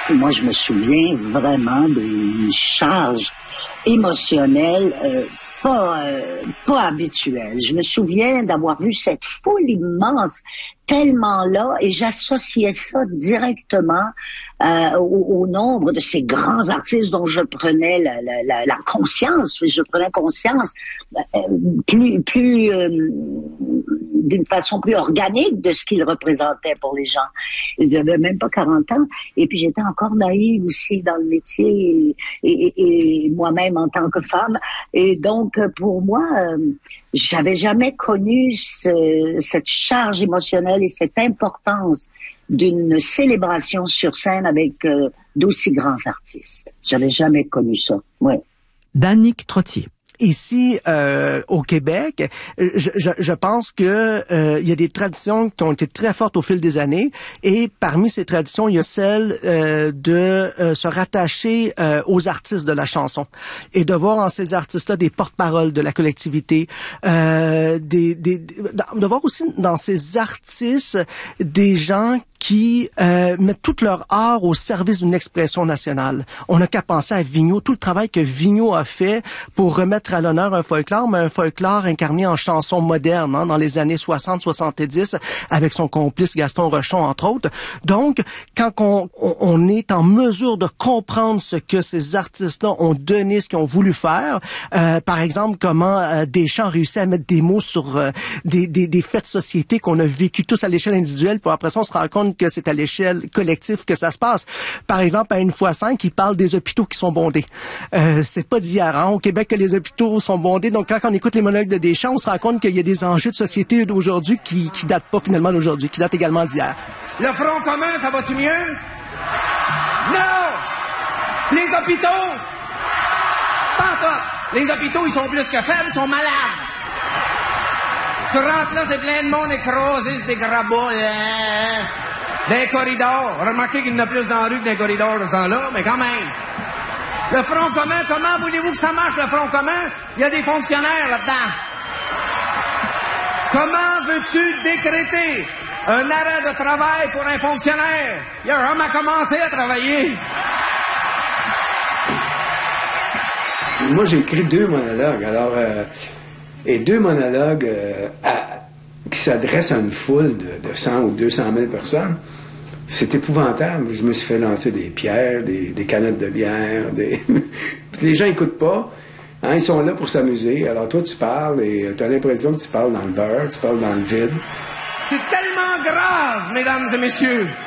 Moi, je me souviens vraiment d'une charge émotionnelle pas habituelle. Je me souviens d'avoir vu cette foule immense, tellement là, et j'associais ça directement au nombre de ces grands artistes dont je prenais la conscience. Je prenais conscience d'une façon plus organique de ce qu'ils représentaient pour les gens. Ils avaient même pas 40 ans, et puis j'étais encore naïve aussi dans le métier, et moi-même en tant que femme. Et donc, pour moi, j'avais jamais connu cette charge émotionnelle et cette importance d'une célébration sur scène avec d'aussi grands artistes. J'avais jamais connu ça. Ouais. Danick Trottier. Ici, au Québec, je pense que il y a des traditions qui ont été très fortes au fil des années, et parmi ces traditions, il y a celle de se rattacher aux artistes de la chanson et de voir en ces artistes-là des porte-paroles de la collectivité, de voir aussi dans ces artistes des gens qui mettent tout leur art au service d'une expression nationale. On n'a qu'à penser à Vigneault, tout le travail que Vigneault a fait pour remettre à l'honneur un folklore, mais un folklore incarné en chansons modernes, dans les années 60-70, avec son complice Gaston Rochon, entre autres. Donc, quand on est en mesure de comprendre ce que ces artistes-là ont donné, ce qu'ils ont voulu faire, par exemple, comment Deschamps réussit à mettre des mots sur des faits de société qu'on a vécu tous à l'échelle individuelle, pour après ça, on se rend compte que c'est à l'échelle collective que ça se passe. Par exemple, à 1x5, il parle des hôpitaux qui sont bondés. C'est pas d'hier, au Québec, que les hôpitaux sont bondés. Donc, quand on écoute les monologues de Deschamps, on se rend compte qu'il y a des enjeux de société d'aujourd'hui qui datent pas finalement d'aujourd'hui, qui datent également d'hier. Le Front commun, ça va-tu mieux? Non! Les hôpitaux? Pas tout. Les hôpitaux, ils sont plus que faibles, ils sont malades. Tu rentres là, c'est plein de monde écrasé, c'est des grabats, des corridors. Remarquez qu'il y en a plus dans la rue que des corridors de ce temps-là, mais quand même. Le Front commun, comment voulez-vous que ça marche, le Front commun? Il y a des fonctionnaires là-dedans. Comment veux-tu décréter un arrêt de travail pour un fonctionnaire? Il a jamais commencé à travailler. Moi, j'ai écrit 2 monologues. Alors, et 2 monologues qui s'adressent à une foule de 100 ou 200 000 personnes. C'est épouvantable. Je me suis fait lancer des pierres, des canettes de bière. Les gens n'écoutent pas. Ils sont là pour s'amuser. Alors toi, tu parles et tu as l'impression que tu parles dans le beurre, tu parles dans le vide. C'est tellement grave, mesdames et messieurs,